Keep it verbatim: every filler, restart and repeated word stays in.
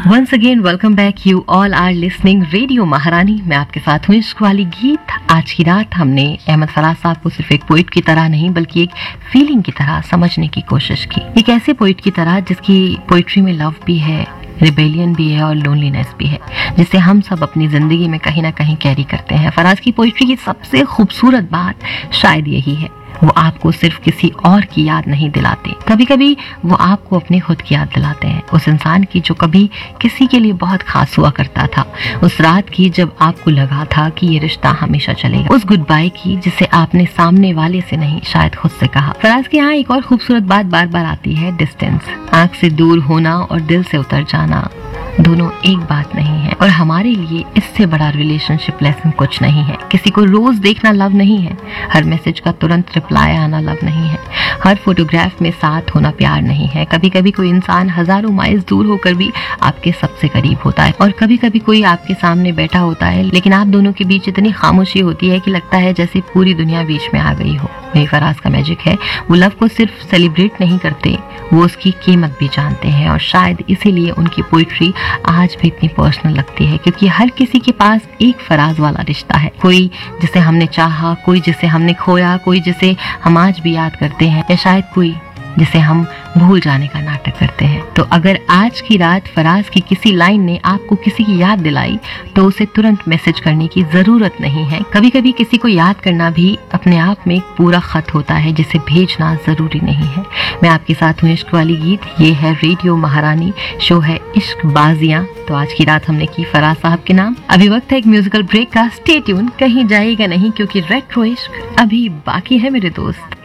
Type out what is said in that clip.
Once again welcome back, you all are listening radio महारानी। मैं आपके साथ हूँ इश्क वाली गीत। आज की रात हमने अहमद फराज साहब को सिर्फ एक पोइट की तरह नहीं बल्कि एक फीलिंग की तरह समझने की कोशिश की। एक ऐसे पोइट की तरह जिसकी पोइट्री में लव भी है, रिबेलियन भी है और लोनलीनेस भी है, जिसे हम सब अपनी जिंदगी में कहीं ना कहीं कैरी करते हैं। फराज की पोइट्री की सबसे खूबसूरत बात शायद यही है, वो आपको सिर्फ किसी और की याद नहीं दिलाते, कभी कभी वो आपको अपने खुद की याद दिलाते हैं। उस इंसान की जो कभी किसी के लिए बहुत खास हुआ करता था, उस रात की जब आपको लगा था कि ये रिश्ता हमेशा चलेगा, उस गुड बाय की जिसे आपने सामने वाले से नहीं शायद खुद से कहा। फराज के यहाँ एक और खूबसूरत बात बार बार आती है, डिस्टेंस। आंख से दूर होना और दिल से उतर जाना दोनों एक बात नहीं है, और हमारे लिए इससे बड़ा रिलेशनशिप लेसन कुछ नहीं है। किसी को रोज देखना लव नहीं है, हर मैसेज का तुरंत रिप्लाई आना लव नहीं है, हर फोटोग्राफ में साथ होना प्यार नहीं है। कभी कभी कोई इंसान हजारों माइल्स दूर होकर भी आपके सबसे करीब होता है, और कभी कभी कोई आपके सामने बैठा होता है लेकिन आप दोनों के बीच इतनी खामोशी होती है कि लगता है जैसे पूरी दुनिया बीच में आ गई हो। वही फराज का मैजिक है, वो लव को सिर्फ सेलिब्रेट नहीं करते, वो उसकी कीमत भी जानते हैं। और शायद इसीलिए उनकी पोइट्री आज भी इतनी पर्सनल लगती है, क्योंकि हर किसी के पास एक फराज वाला रिश्ता है। कोई जिसे हमने चाहा, कोई जिसे हमने खोया, कोई जिसे हम आज भी याद करते हैं, या शायद कोई जिसे हम भूल जाने का नाटक करते हैं। तो अगर आज की रात फराज की किसी लाइन ने आपको किसी की याद दिलाई तो उसे तुरंत मैसेज करने की जरूरत नहीं है। कभी कभी किसी को याद करना भी अपने आप में एक पूरा खत होता है जिसे भेजना जरूरी नहीं है। मैं आपके साथ हूँ इश्क वाली गीत, ये है रेडियो महारानी, शो है इश्क बाजियां। तो आज की रात हमने की फराज साहब के नाम। अभी वक्त है एक म्यूजिकल ब्रेक का, स्टे ट्यून, कहीं जाएगा नहीं क्योंकि रेट्रो इश्क अभी बाकी है मेरे दोस्त।